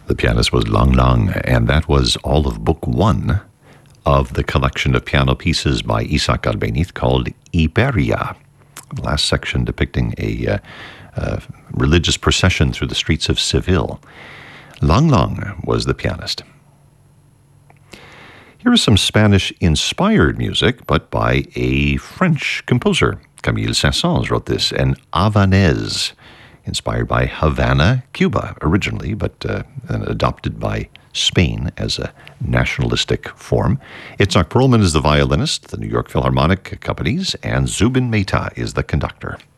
The pianist was Lang Lang, and that was all of Book 1 of the collection of piano pieces by Isaac Albéniz called Iberia. The last section depicting a religious procession through the streets of Seville. Lang Lang was the pianist. Here is some Spanish-inspired music, but by a French composer. Camille Saint-Saëns wrote this, an Havanaise, inspired by Havana, Cuba, originally, but adopted by Spain as a nationalistic form. Itzhak Perlman is the violinist, the New York Philharmonic accompanies, and Zubin Mehta is the conductor.